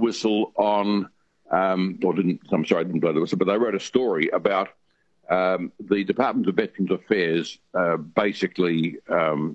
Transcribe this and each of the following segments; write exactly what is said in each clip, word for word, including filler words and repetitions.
whistle on, um, or didn't, I'm sorry, I didn't blow the whistle, but they wrote a story about um, the Department of Veterans Affairs uh, basically um,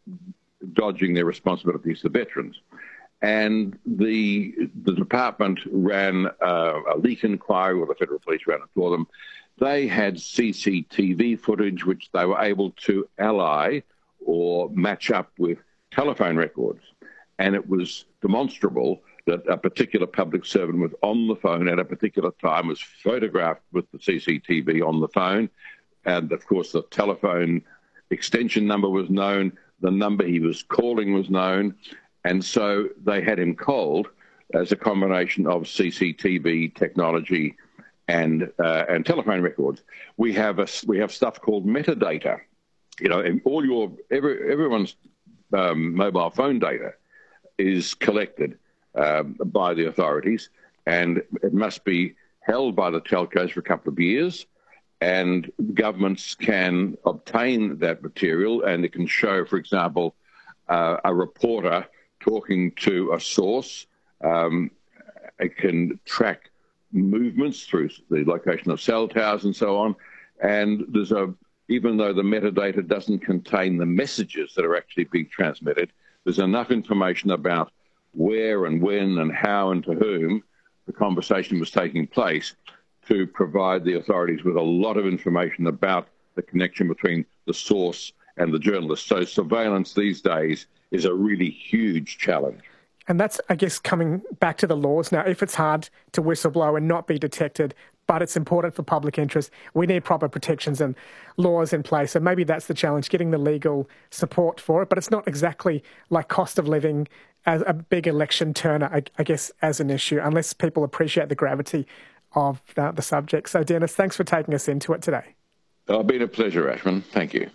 dodging their responsibilities to veterans. And the the department ran uh, a leak inquiry, or the Federal Police ran it for them. They had C C T V footage which they were able to ally or match up with telephone records. And it was demonstrable that a particular public servant was on the phone at a particular time, was photographed with the C C T V on the phone. And, of course, the telephone extension number was known. The number he was calling was known. And so they had him cold as a combination of C C T V technology and uh, and telephone records. We have a, we have stuff called metadata. You know, and all your every, everyone's um, mobile phone data is collected um, by the authorities, and it must be held by the telcos for a couple of years. And governments can obtain that material, and it can show, for example, uh, a reporter talking to a source. Um, it can track movements through the location of cell towers and so on. And there's a, even though the metadata doesn't contain the messages that are actually being transmitted, there's enough information about where and when and how and to whom the conversation was taking place to provide the authorities with a lot of information about the connection between the source and the journalist. So surveillance these days is a really huge challenge. And that's, I guess, coming back to the laws. Now, if it's hard to whistleblow and not be detected, but it's important for public interest, we need proper protections and laws in place. So maybe that's the challenge, getting the legal support for it. But it's not exactly like cost of living as a big election turner, I, I guess, as an issue, unless people appreciate the gravity of uh, the subject. So, Dennis, thanks for taking us into it today. Oh, it's been a pleasure, Ashman. Thank you.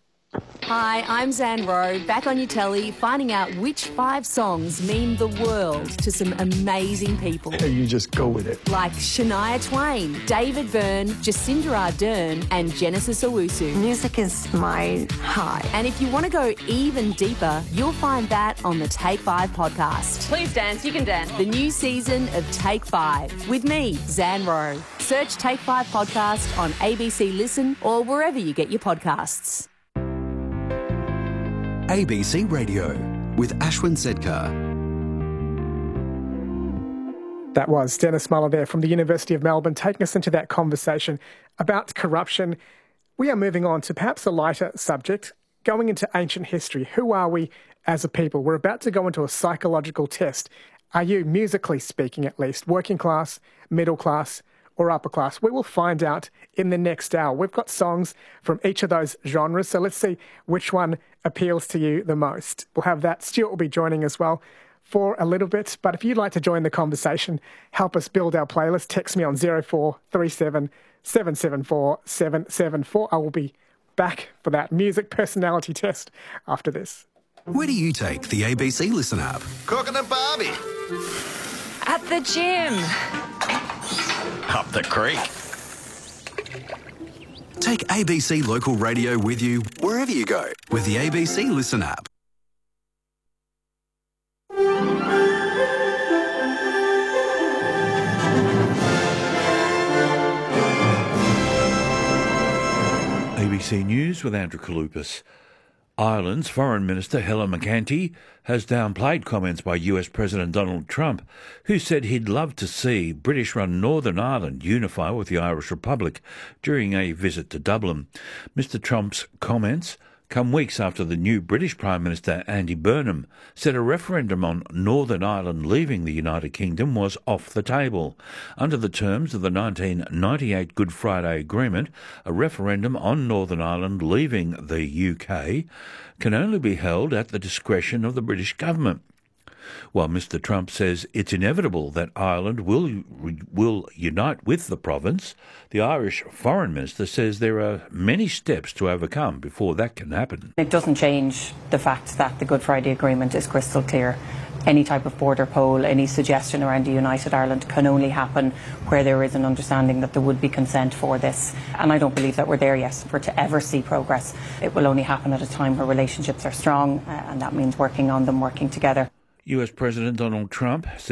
Hi, I'm Zan Rowe, back on your telly, finding out which five songs mean the world to some amazing people. You just go with it. Like Shania Twain, David Byrne, Jacinda Ardern and Genesis Owusu. Music is my high. And if you want to go even deeper, you'll find that on the Take Five podcast. Please dance, you can dance. The new season of Take Five with me, Zan Rowe. Search Take Five podcast on A B C Listen or wherever you get your podcasts. A B C Radio with Ashwin Sedkar. That was Dennis Muller there from the University of Melbourne taking us into that conversation about corruption. We are moving on to perhaps a lighter subject, going into ancient history. Who are we as a people? We're about to go into a psychological test. Are you, musically speaking at least, working class, middle class, or upper class? We will find out in the next hour. We've got songs from each of those genres, so let's see which one appeals to you the most. We'll have that. Stuart will be joining as well for a little bit, but if you'd like to join the conversation, help us build our playlist, text me on zero four three seven, seven seven four, seven seven four. I will be back for that music personality test after this. Where do you take the A B C Listen app? Cooking and Barbie. At the gym. Up the creek. Take A B C Local Radio with you wherever you go with the A B C Listen app. A B C News with Andrew Kalupas. Ireland's Foreign Minister Helen McEntee has downplayed comments by U S President Donald Trump, who said he'd love to see British-run Northern Ireland unify with the Irish Republic during a visit to Dublin. Mister Trump's comments come weeks after the new British Prime Minister Andy Burnham said a referendum on Northern Ireland leaving the United Kingdom was off the table. Under the terms of the nineteen ninety-eight Good Friday Agreement, a referendum on Northern Ireland leaving the U K can only be held at the discretion of the British government. While Mister Trump says it's inevitable that Ireland will will unite with the province, the Irish Foreign Minister says there are many steps to overcome before that can happen. It doesn't change the fact that the Good Friday Agreement is crystal clear. Any type of border poll, any suggestion around a united Ireland can only happen where there is an understanding that there would be consent for this. And I don't believe that we're there yet. For to ever see progress, it will only happen at a time where relationships are strong, uh, and that means working on them, working together. U S President Donald Trump said